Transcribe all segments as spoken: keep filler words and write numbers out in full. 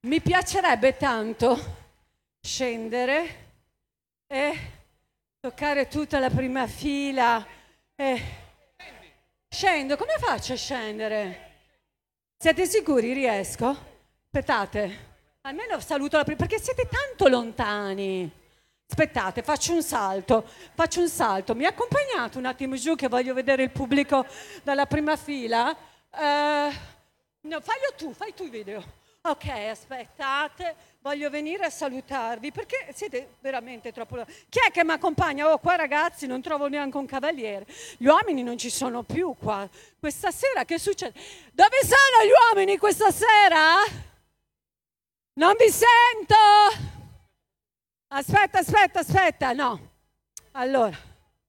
Mi piacerebbe tanto scendere e toccare tutta la prima fila. E... Scendo, come faccio a scendere? Siete sicuri? Riesco? Aspettate, almeno saluto la prima, perché siete tanto lontani. Aspettate, faccio un salto, faccio un salto. Mi accompagnate un attimo giù che voglio vedere il pubblico dalla prima fila? Uh, no, faglielo tu, fai tu il video. Ok, aspettate, voglio venire a salutarvi perché siete veramente troppo... Chi è che mi accompagna? Oh, qua ragazzi non trovo neanche un cavaliere. Gli uomini non ci sono più qua. Questa sera che succede? Dove sono gli uomini questa sera? Non vi sento! Aspetta, aspetta, aspetta, no. Allora...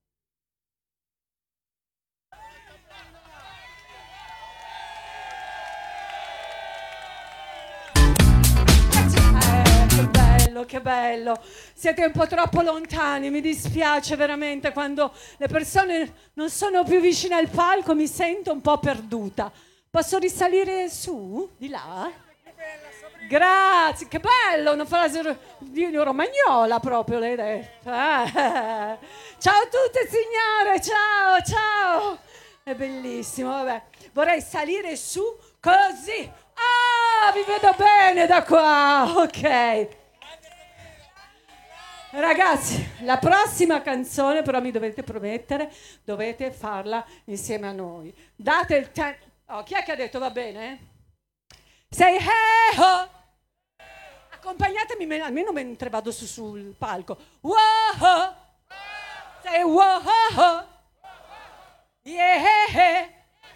Che bello, siete un po' troppo lontani, mi dispiace veramente quando le persone non sono più vicine al palco, mi sento un po' perduta. Posso risalire su, di là? Grazie, che bello, una frase di romagnola proprio l'hai detta. Eh. Ciao a tutte signore, ciao, ciao. È bellissimo, vabbè. Vorrei salire su così. Ah, vi vedo bene da qua, ok. Ragazzi, la prossima canzone però mi dovete promettere, dovete farla insieme a noi. Date il tempo. Oh, chi è che ha detto va bene? Say hey ho! Accompagnatemi me- almeno mentre vado su sul palco. Wow! Say wow! Yeah!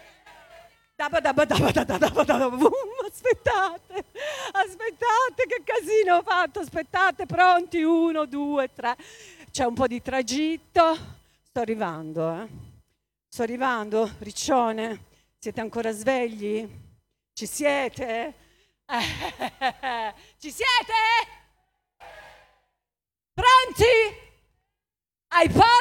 Aspettate, aspettate che casino ho fatto, aspettate, pronti, uno, due, tre, c'è un po' di tragitto, sto arrivando, eh. Sto arrivando, Riccione, siete ancora svegli? Ci siete? Eh, ci siete? Pronti? Ai posti?